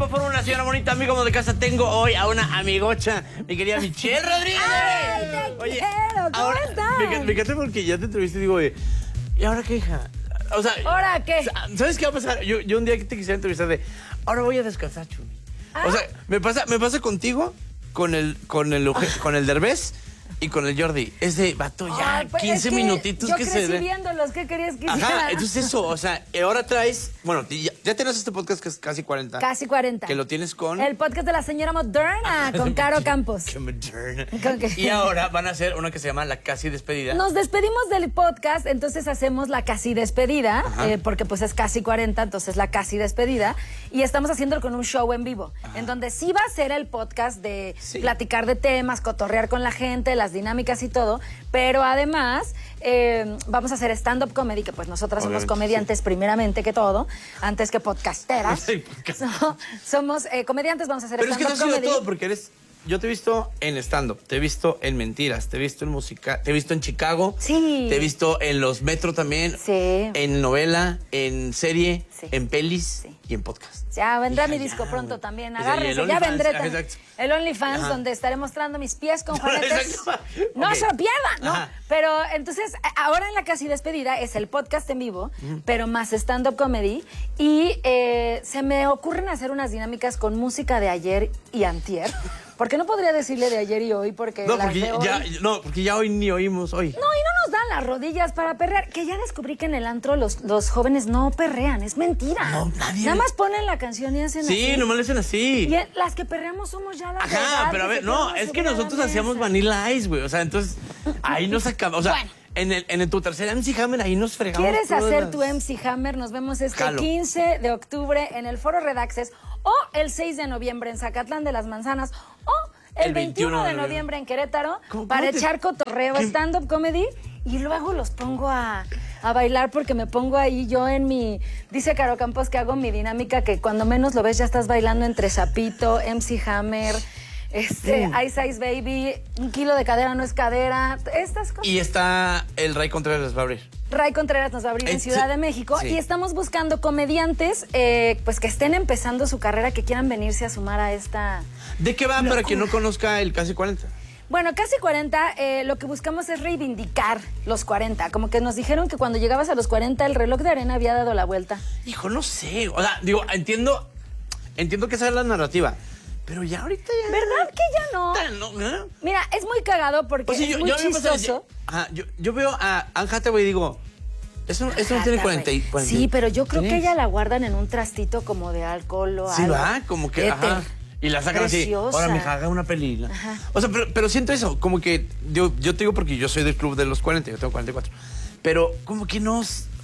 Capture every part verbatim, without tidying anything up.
Fórmula, una señora bonita, amigo de casa. Tengo hoy a una amigocha, mi querida Michelle Rodríguez. ¡Ay, te Oye, quiero! ¿Cómo ahora, estás? Me, me encanta porque ya te entrevisté y digo, oye, ¿y ahora qué, hija? O sea, ¿ahora qué? ¿Sabes qué va a pasar? Yo, yo un día que te quisiera entrevistar de, ahora voy a descansar, Chumi. ¿Ah? O sea, me pasa, me pasa contigo, con el, con el, con el Derbez y con el Jordi. Es de, vato, ya, Ay, pues, quince es que minutitos yo que se crecí den. viéndolos, ¿qué querías que hiciera? Ajá, entonces eso, o sea, ahora traes, bueno, ya, ya tenés este podcast que es casi cuarenta. Casi cuarenta. Que lo tienes con... El podcast de la señora moderna, con Caro Campos. Qué moderna. ¿Con qué? Y ahora van a hacer una que se llama La Casi Despedida. Nos despedimos del podcast, entonces hacemos la casi despedida, eh, porque pues es casi cuarenta, entonces la casi despedida. Y estamos haciéndolo con un show en vivo, Ajá. en donde sí va a ser el podcast de sí. platicar de temas, cotorrear con la gente, las dinámicas y todo. Pero además eh, vamos a hacer stand-up comedy, que pues nosotras Obviamente, somos comediantes sí. primeramente que todo, antes que podcasteras. Sí, so, somos eh, comediantes, vamos a hacer stand-up comedy. Pero es que no has sido todo, porque eres... Yo te he visto en stand-up, te he visto en Mentiras, te he visto en música, te he visto en Chicago, sí. te he visto en Los Metro también, sí. en novela, en serie, sí. en pelis sí. y en podcast. Ya vendrá Hija, mi disco ya, pronto wey. también, O sea, agárrense, ya vendré. Tan, el OnlyFans, Ajá. donde estaré mostrando mis pies con juanetes. No okay. se lo pierdan, ¿no? Ajá. Pero entonces, ahora en la casi despedida es el podcast en vivo, uh-huh. pero más stand-up comedy. Y eh, se me ocurren hacer unas dinámicas con música de ayer y antier. Porque no podría decirle de ayer y hoy, porque no, las porque de hoy... ya, no, porque ya hoy ni oímos hoy. No, y no nos dan las rodillas para perrear. Que ya descubrí que en el antro los, los jóvenes no perrean, es mentira. No, nadie. Nada más ponen la canción y hacen sí, así. Sí, nomás le hacen así. Y las que perreamos somos ya las Ajá, verdad, pero a ver, no, es que nosotros hacíamos Vanilla Ice, güey. O sea, entonces, ahí nos acabamos. O sea, bueno. En, el, en el, tu tercer M C Hammer, ahí nos fregamos. ¿Quieres hacer las... tu M C Hammer? Nos vemos este Jalo. quince de octubre en el Foro Redaxes o el seis de noviembre en Zacatlán de las Manzanas o el, el veintiuno de noviembre en Querétaro ¿Cómo, para cómo te... echar cotorreo, stand-up comedy y luego los pongo a, a bailar porque me pongo ahí yo en mi... Dice Caro Campos que hago mi dinámica que cuando menos lo ves ya estás bailando entre Zapito, M C Hammer... Este, mm. Ice Ice Baby, un kilo de cadera no es cadera, estas cosas. Y está el Ray Contreras nos va a abrir. Ray Contreras nos va a abrir eh, en Ciudad sí, de México sí. y estamos buscando comediantes eh, pues que estén empezando su carrera, que quieran venirse a sumar a esta... ¿De qué va locura. Para quien no conozca el Casi cuarenta? Bueno, Casi cuarenta, eh, lo que buscamos es reivindicar los cuarenta. Como que nos dijeron que cuando llegabas a los cuarenta el reloj de arena había dado la vuelta. Hijo, no sé, o sea, digo, entiendo, entiendo que esa es la narrativa. Pero ya ahorita ya... ¿Verdad que ya no? no ¿eh? Mira, es muy cagado porque pues sí, es yo, muy yo chistoso. Yo, ajá, yo, yo veo a Anne Hathaway y digo... Eso, eso no tiene cuarenta y... cuarenta. Sí, pero yo creo ¿Tienes? que ella la guardan en un trastito como de alcohol o sí, algo. Sí, va, como que... Ajá, y la sacan Preciosa. así. Ahora, mija, haga una peli. Ajá. O sea, pero, pero siento eso, como que... Yo, yo te digo porque yo soy del club de los cuarenta, yo tengo cuarenta y cuatro. Pero como que no...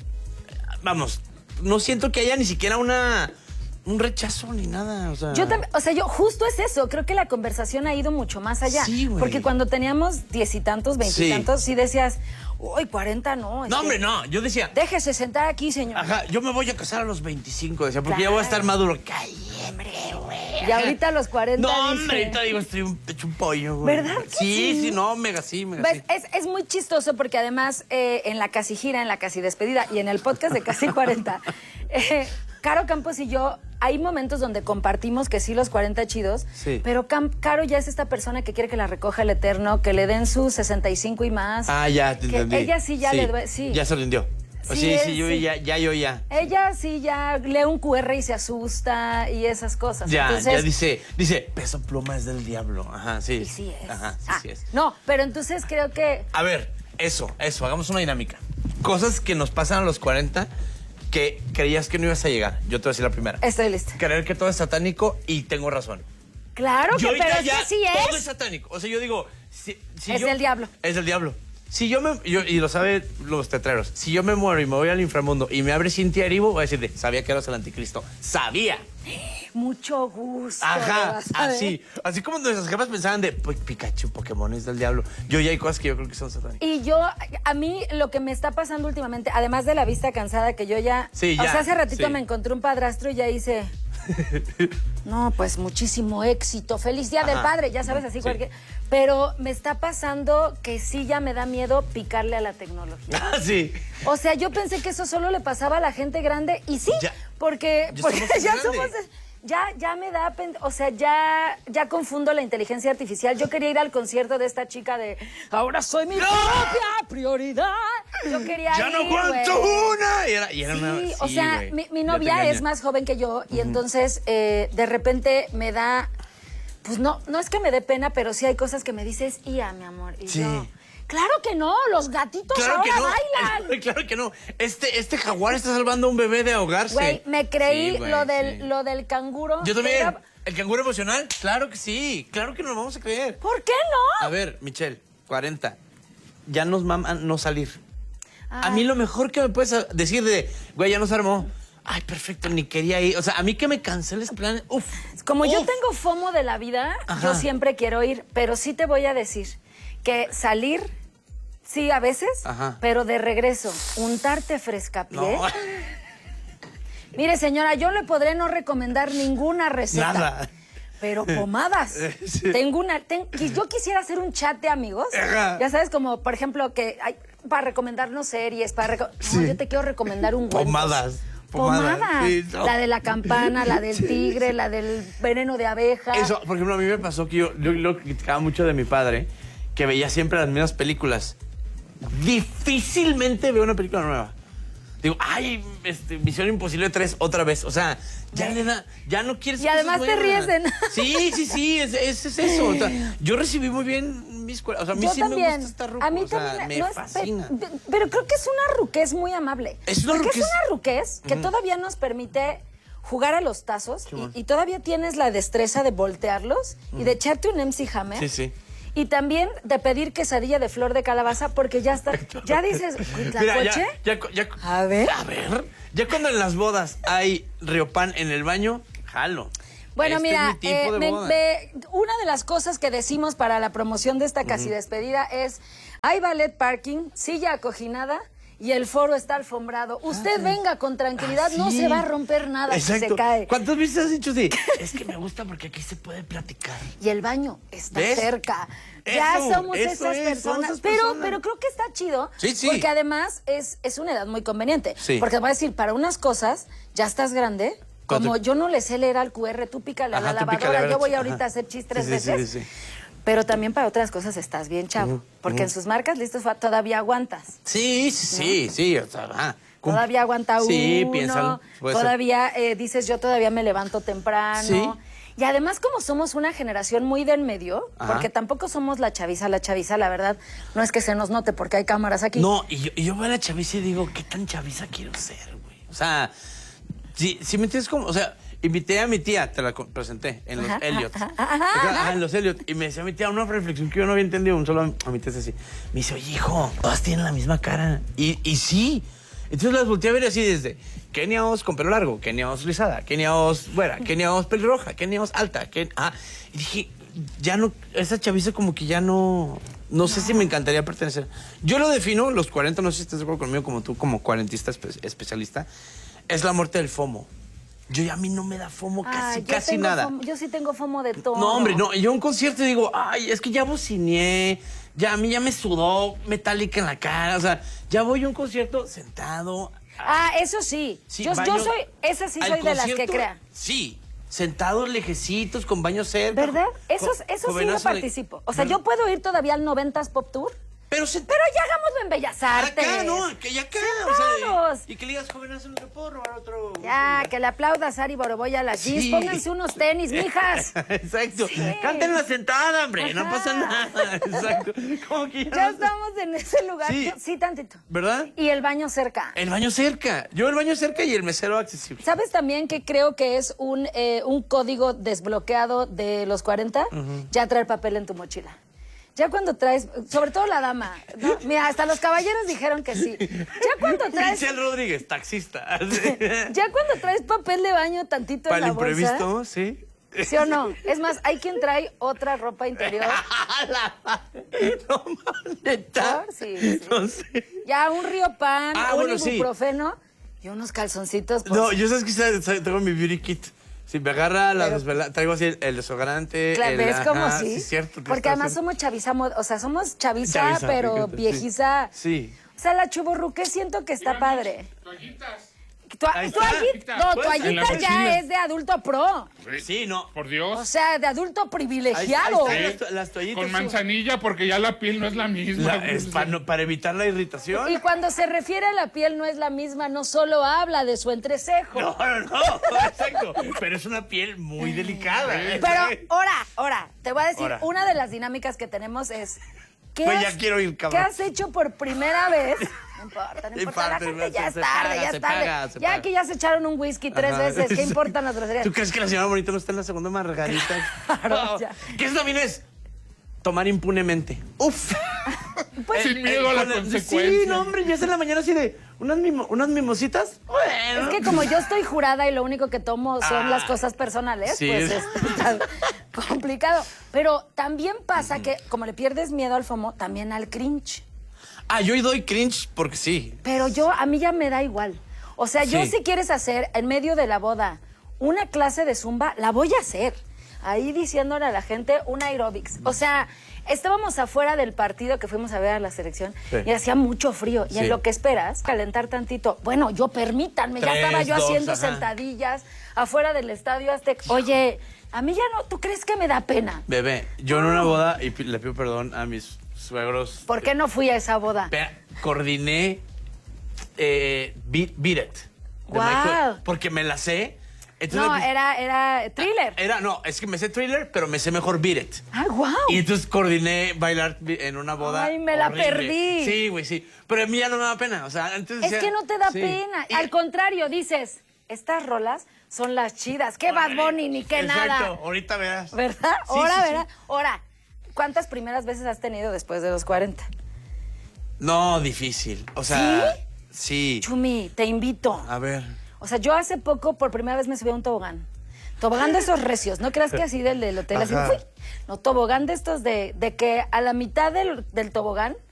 Vamos, no siento que haya ni siquiera una... un rechazo ni nada, o sea... Yo también, o sea, yo justo es eso, creo que la conversación ha ido mucho más allá. Sí, güey. Porque cuando teníamos diez y tantos, veintitantos, sí. sí decías, uy, cuarenta no. No, hombre, no, yo decía... Déjese sentar aquí, señor. Ajá, yo me voy a casar a los veinticinco, decía, porque claro. ya voy a estar maduro. ¡Ay, hombre, güey! Y ahorita a los cuarenta No, dice... hombre, ahorita digo, estoy un, hecho un pollo, güey. ¿Verdad que sí? Sí, sí, no, mega sí, mega ¿Ves? sí. Es, es muy chistoso porque además eh, en la Casi Gira, en la Casi Despedida y en el podcast de Casi cuarenta... eh, Caro Campos y yo, hay momentos donde compartimos que sí los cuarenta chidos, sí. pero Cam Caro ya es esta persona que quiere que la recoja el Eterno, que le den sus sesenta y cinco y más. Ah, ya, te que entendí. Ella sí ya sí. le duele, sí. Ya se rindió. Sí, sí, sí, yo sí. ya, ya, yo ya. Ella sí ya lee un Q R y se asusta y esas cosas. Ya, entonces, ya dice, dice, Peso Pluma es del diablo. Ajá, sí. Y sí es. Ajá, sí, ah, sí es. No, pero entonces creo que... A ver, eso, eso, hagamos una dinámica. Cosas que nos pasan a los cuarenta... que creías que no ibas a llegar. Yo te voy a decir la primera. Estoy lista. Creer que todo es satánico y tengo razón. Claro yo que, pero ya, es que sí es. Todo es satánico. O sea, yo digo... Si, si es yo, del diablo. Es del diablo. Si yo me... Yo, y lo saben los tetreros. Si yo me muero y me voy al inframundo y me abre Cintia Erivo, voy a decirte, sabía que eras el anticristo. ¡Sabía! Mucho gusto. Ajá, así. Así como nuestras jefas pensaban de pues, Pikachu, Pokémon es del diablo. Yo ya hay cosas que yo creo que son satánicas. Y yo, a mí lo que me está pasando últimamente, además de la vista cansada, que yo ya... Sí, ya. O sea, hace ratito sí. me encontré un padrastro y ya hice... No, pues muchísimo éxito. Feliz Día Ajá. del Padre, ya sabes, así sí. cualquier... Pero me está pasando que sí ya me da miedo picarle a la tecnología. Ah, sí. O sea, yo pensé que eso solo le pasaba a la gente grande y sí, ya. porque, porque ya, somos, ya, ya me da, o sea, ya, ya confundo la inteligencia artificial. Yo quería ir al concierto de esta chica de ahora soy mi ¡no! propia prioridad. Yo quería ya ir, no aguanto una. Y era, y era sí, una, sí, o sea, wey, mi, mi novia es más joven que yo y uh-huh. entonces eh, de repente me da, pues no, no es que me dé pena, pero sí hay cosas que me dices, Ia, mi amor, y sí. yo... Claro que no, los gatitos claro ahora que no. bailan. Claro que no. Este, este jaguar está salvando a un bebé de ahogarse. Güey, me creí sí, wey, lo, del, sí. lo del canguro. Yo también. Era... ¿El canguro emocional? Claro que sí. Claro que nos lo vamos a creer. ¿Por qué no? A ver, Michelle, cuarenta. Ya nos maman no salir. Ay. A mí lo mejor que me puedes decir de, güey, ya nos armó. Ay, perfecto, ni quería ir. O sea, a mí que me canceles el plan. Uf. Como uf. yo tengo FOMO de la vida, ajá. yo siempre quiero ir, pero sí te voy a decir que salir... Sí, a veces, ajá. pero de regreso, untarte frescapié. No. Mire, señora, yo le podré no recomendar ninguna receta. Nada. Pero pomadas. Sí. Tengo una... Ten, yo quisiera hacer un chat de amigos. Ajá. Ya sabes, como, por ejemplo, que hay para recomendarnos series, para... Reco sí. No, yo te quiero recomendar un buen... Pomadas. Pomada. Pomada. Sí, no. La de la campana, la del tigre, sí. la del veneno de abeja. Eso, por ejemplo, a mí me pasó que yo, yo lo criticaba mucho de mi padre, que veía siempre las mismas películas. Difícilmente veo una película nueva. Digo, ay, este, Misión Imposible tres otra vez. O sea, ya le da, ya no quieres. Y además te ríes de nada. Sí, sí, sí, es, es, es eso. O sea, yo recibí muy bien mis escuela. O sea, a mí yo sí también. me gusta esta ruca. A mí o sea, también me no fascina. Es, pero, pero creo que es una ruquez muy amable. Es una Porque ruquez. es una ruquez que uh-huh. todavía nos permite jugar a los tazos y, y todavía tienes la destreza de voltearlos uh-huh. y de echarte un M C Hammer. Sí, sí. Y también de pedir quesadilla de flor de calabaza porque ya está, ya dices, Mira, coche? Ya, ya, ya, a ver. A ver. Ya cuando en las bodas hay riopan en el baño, jalo. Bueno, este mira, es mi tipo eh, de me, boda. me, una de las cosas que decimos para la promoción de esta casi uh-huh. despedida es, hay ballet parking, silla acoginada, y el foro está alfombrado. Usted ah, venga con tranquilidad, ah, sí. no se va a romper nada. Exacto. Si se cae. ¿Cuántas veces has dicho sí? Es que me gusta porque aquí se puede platicar. Y el baño está ¿ves? cerca. Eso, ya somos eso esas es, personas. esas pero, personas. pero creo que está chido. Sí, sí. Porque además es, es una edad muy conveniente. Sí. Porque voy a decir, para unas cosas, ya estás grande. Como yo no le sé leer al cu erre, tú pícale a la lavadora. Pícale, yo voy ahorita ajá. a hacer chis tres sí, veces. Sí, sí, sí. Pero también para otras cosas estás bien chavo. Uh-huh. Porque uh-huh. en sus marcas listos todavía aguantas. Sí, sí, ¿no? sí, sí. O sea, ah, todavía aguanta uno. Sí, piénsalo. Todavía eh, dices, yo todavía me levanto temprano. Sí. Y además, como somos una generación muy de en medio, ajá. porque tampoco somos la chaviza, la chaviza, la verdad, no es que se nos note porque hay cámaras aquí. No, y yo, y yo veo a la chaviza y digo, ¿qué tan chaviza quiero ser, güey? O sea, si, si me entiendes como, o sea, invité a mi tía, te la presenté, en los ajá, Elliot. Ajá, ajá, ajá. En los Elliot. Y me decía mi tía una reflexión que yo no había entendido, un solo a mi tía es así. Me dice, oye, hijo, todas tienen la misma cara. Y, y sí. Entonces las volteé a ver así desde Kenia Oz con pelo largo, Kenia Oz rizada, Kenia Oz güera, Kenia Oz pelirroja, Kenia Oz alta. Ken... Ah, y dije, ya no, esa chaviza como que ya no, no sé si me encantaría pertenecer. Yo lo defino, los cuarenta, no sé si estás de acuerdo conmigo, como tú, como cuarentista espe especialista, es la muerte del FOMO. Yo a mí no me da FOMO casi, ay, casi nada. FOMO, yo sí tengo FOMO de todo. No, hombre, no. Yo a un concierto digo, ay, es que ya bocineé, ya a mí ya me sudó Metallica en la cara. O sea, ya voy a un concierto sentado. Ah, eso sí. sí yo, yo soy, esa sí soy de las que crea. Sí, sentados lejecitos, con baño cerca. ¿Verdad? Eso, eso sí lo participo. O sea, ¿verdad? Yo puedo ir todavía al noventas Pop Tour. Pero, se... Pero ya hagámoslo en Bellas Artes. Acá, ¿no? Que ya acá. O sea, y, y que le digas, jovenazo, no te puedo robar otro. Ya, que le aplaudas a Ari Boroboy a las sí. jeans. Pónganse unos tenis, mijas. Exacto. Sí. Cántenla sentada, hombre. Ajá. No pasa nada. Exacto. Como que ya ya no... estamos en ese lugar. Sí. Yo, sí, tantito. ¿Verdad? Y el baño cerca. El baño cerca. Yo el baño cerca y el mesero accesible. ¿Sabes también que creo que es un, eh, un código desbloqueado de los cuarenta? Uh-huh. Ya traer papel en tu mochila. Ya cuando traes, sobre todo la dama, ¿no? Mira, hasta los caballeros dijeron que sí. Ya cuando traes... Michelle Rodríguez, taxista. Ya cuando traes papel de baño tantito para en la bolsa... Para el imprevisto, sí. ¿Sí o no? Es más, hay quien trae otra ropa interior. No, ¿neta? Sí, sí. No sé. Ya un Riopan, ah, un bueno, ibuprofeno sí. y unos calzoncitos. Pues... No, yo sabes que tengo mi beauty kit. Si me agarra la desvelada, traigo así el, el desodorante. Claro, ¿ves cómo sí? Sí, cierto. Porque además haciendo... somos chaviza, o sea, somos chaviza, chaviza pero fíjate, viejiza. Sí. O sea, la chuburruque siento que está padre. Toallitas. Ahí Tu- está. toallita, no, Pues, toallita en la ya cocina. es de adulto pro. Sí, no. Por Dios. O sea, de adulto privilegiado. Ahí están las, las toallitas. Con manzanilla porque ya la piel no es la misma. La- es para, no- para evitar la irritación. Y cuando se refiere a la piel no es la misma, no solo habla de su entrecejo. No, no, no, exacto. Pero es una piel muy delicada. ¿eh? Pero, ahora, ahora, te voy a decir, Ahora. una de las dinámicas que tenemos es... ¿qué Pues has- ya quiero ir, ¿Qué cabrón. has hecho por primera vez? No importa, no No importa, la importa, gente ya se es tarde, paga, ya se es tarde. paga, se ya paga. que ya se echaron un whisky tres Ajá. veces, ¿qué importan las groserías? ¿Tú crees que la señora bonita no está en la segunda margarita? Claro, No. ya. ¿Qué eso también es? Tomar impunemente. Uf. Pues, Sin miedo a la con el- consecuencia. Sí, no, hombre, ya es en la mañana así de unas, mimo- unas mimositas. Bueno. es que como yo estoy jurada y lo único que tomo son Ah. las cosas personales, Sí. pues este, está complicado. Pero también pasa que como le pierdes miedo al FOMO, también al cringe. Ah, yo doy cringe porque sí. Pero yo, a mí ya me da igual. O sea, yo Sí. si quieres hacer en medio de la boda una clase de zumba, la voy a hacer. Ahí diciéndole a la gente un aerobics. O sea, estábamos afuera del partido que fuimos a ver a la selección Sí. y hacía mucho frío. Y Sí. en lo que esperas, calentar tantito. Bueno, yo permítanme, ya Tres, estaba yo dos, haciendo ajá. sentadillas afuera del Estadio Azteca. Oye, a mí ya no, ¿tú crees que me da pena? Bebé, yo en una boda, y pi- le pido perdón a mis suegros. ¿Por qué no fui a esa boda? Pe- Coordiné eh, Beat, Beat It. de Guau. Michael, porque me la sé. Entonces No, me- era, era thriller. Era, no, es que me sé thriller, pero me sé mejor Beat It. ¡Ah, wow! Y entonces coordiné bailar bi- en una boda. Ay, me la horrible. perdí. Sí, güey, sí. Pero a mí ya no me da pena. O sea, antes Es decía- que no te da sí. pena. Y- Al contrario, dices, estas rolas son las chidas. ¿Qué Bad Bunny ni qué Exacto, nada? ahorita verás. ¿Verdad? Sí, Ahora, sí, sí. ¿verdad? Ahora, ¿cuántas primeras veces has tenido después de los cuarenta? No, difícil. O sea, sí. Chumi, te invito. A ver. O sea, yo hace poco por primera vez me subí a un tobogán. Tobogán de esos recios. No creas que así del, del hotel, así Ajá. fui. No, tobogán de estos de, de que a la mitad del, del tobogán